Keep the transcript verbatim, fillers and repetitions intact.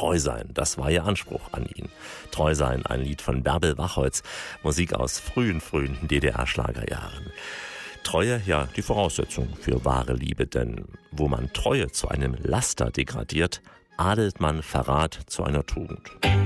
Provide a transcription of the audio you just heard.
Treu sein, das war ihr Anspruch an ihn. Treu sein, ein Lied von Bärbel Wachholz, Musik aus frühen, frühen D D R-Schlagerjahren. Treue, ja, die Voraussetzung für wahre Liebe, denn wo man Treue zu einem Laster degradiert, adelt man Verrat zu einer Tugend.